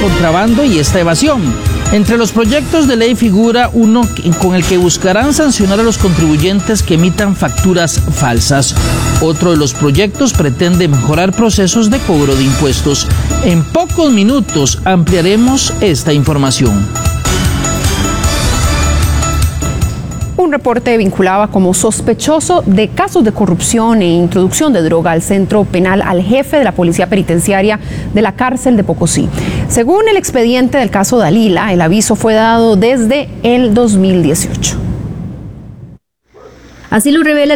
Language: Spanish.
contrabando y esta evasión. Entre los proyectos de ley figura uno con el que buscarán sancionar a los contribuyentes que emitan facturas falsas. Otro de los proyectos pretende mejorar procesos de cobro de impuestos. En pocos minutos ampliaremos esta información. Un reporte vinculaba como sospechoso de casos de corrupción e introducción de droga al centro penal al jefe de la policía penitenciaria de la cárcel de Pocosí. Según el expediente del caso Dalila, el aviso fue dado desde el 2018. Así lo revela